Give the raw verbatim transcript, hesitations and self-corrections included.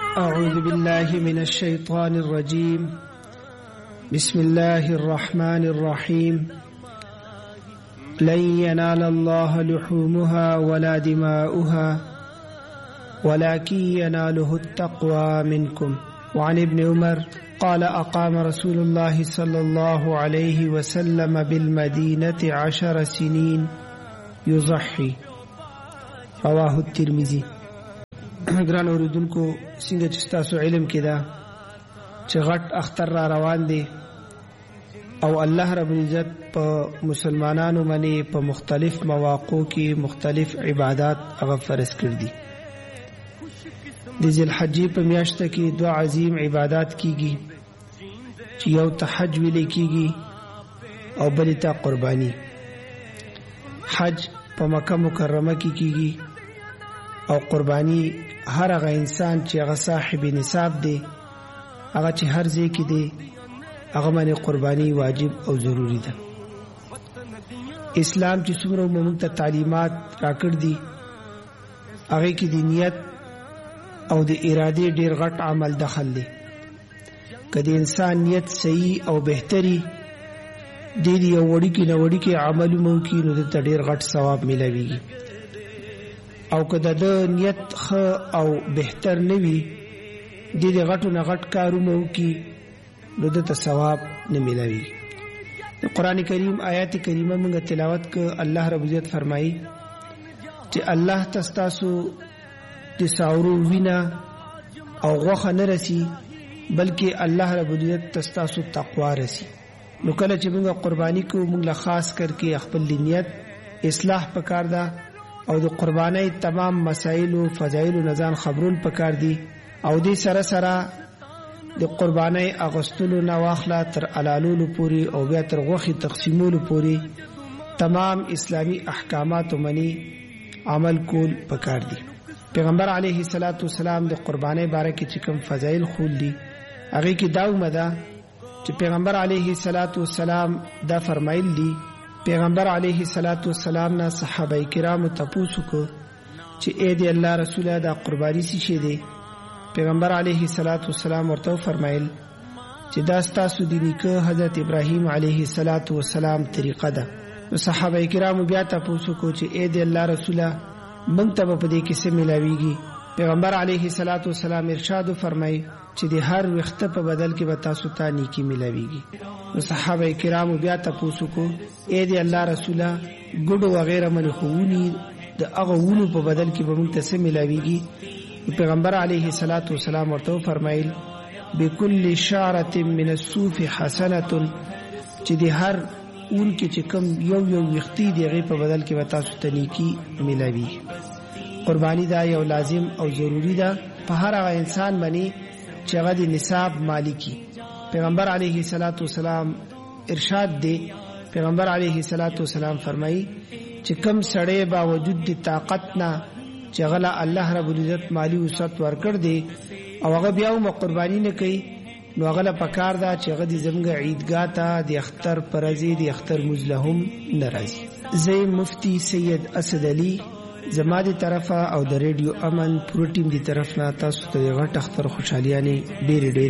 أعوذ بالله من الشيطان الرجيم. بسم الله الرحمن الرحيم. لن ينال الله لحومها ولا دماؤها ولكن يناله التقوى منكم. وعن ابن عمر قال أقام رسول الله صلى الله عليه وسلم بالمدينة عشر سنين يضحي. رواه الترمذي. ګران اوریدونکو څنګه چې تاسو علم کې دا چې غټ اختر را روان دي او الله رب العزت په مسلمانانو باندې په مختلف مواقعو کې مختلف عبادات هغه فرض کړ دي. د ذل حجې په میاشت کې دوه عظیم عبادات کیږي چې یو تحج ویل کیږي او بل ته قرباني. حج په مکه مکرمه کې کیږي او قرباني هر هغه انسان چې هغه صاحب نصاب دی هغه چې هر ځای کې دی هغه باندې قرباني واجب او ضروری ده. اسلام چې څومره موږ ته تعلیمات راکړ دي هغه کې د نیت او د ارادې ډیر غټ عمل دخل دی. کله انسان نیت صحیح او بهتري د دې یو وړي کې نه وړي کې عمل مو کې نو د ډیر غټ ثواب ملويږي. او کله د نیت خ او بهتر نوي د دې غټو نه غټ کارونه وکي نو د ثواب نه ملوي. د قران کریم آیات کریمه موږ تلاوت ک الله رب عزت فرمایي چې الله تاسو د ساورو وینا او غوخه نه رسی بلکې الله رب عزت تاسو تقوا رسی. نو کله چې موږ قرباني کو موږ له خاص کر کې خپل نیت اصلاح پکار ده او د قربانۍ تمام مسائل او فضایل او نزان خبرون پکار دي او دې سره سره د قربانۍ اغستلو نه واخلا تر علالولو پوری او بیا تر غوخي تقسیمولو پوری تمام اسلامی احکامات منی عمل کول پکار دي. پیغمبر علیه الصلاۃ والسلام د قربانۍ باره کې چې کوم فضایل خول دي هغه کې دا ومده چې پیغمبر علیه الصلاۃ والسلام دا فرمایل دي. پیغمبر علیه الصلاۃ والسلام نه صحابه کرام تپوسو کو چې اے دی الله رسوله دا قربانی څه شي دی. پیغمبر علیه الصلاۃ والسلام ورته فرمایل چې دا ستاسو د نیکه حضرت ابراهیم علیه الصلاۃ والسلام طریقه ده. نو صحابه کرام بیا تپوسو کو چې اے دی الله رسوله موږ ته په دې کې څه ملاويږي. پیغمبر علیه الصلاۃ والسلام ارشاد فرمای چې د هر وخت په بدل کې به تاسو ته نیکی ملاويږي. نو صحابه کرام بیا تاسو کو اے دی الله رسوله ګډو وغیرہ من خوونی د هغه وونو په بدل کې به موږ ته څه ملاويږي. پیغمبر علیه الصلاۃ والسلام ورته فرمایل بكل شعره من الصوف حسنه چې د هر اون کې چې کم یو یو وختي دیغه په بدل کې به تاسو ته نیکی ملاوي. قربانی دا یو لازم او ضروری ده په هر هغه انسان باندې چې هغه د نصاب مالکی. پیغمبر علیه الصلاۃ والسلام ارشاد دی. پیغمبر علیه الصلاۃ والسلام فرمایي چې کم سړی باوجود د طاقت نه چې غلا الله رب العزت مالی وسط ورکړ دی او هغه بیا هم قربانی نه کوي نو هغه پکار دا چې هغه د زمګ عیدګاه ته د اختر پرځي د اختر مزلهم ناراضي. زه مفتی سید اسد علی زما دی طرفه او د ریډیو امن پرو ټیم دی طرف نه تاسو ته غټ اختر خوشحالیانه ډېر ډېر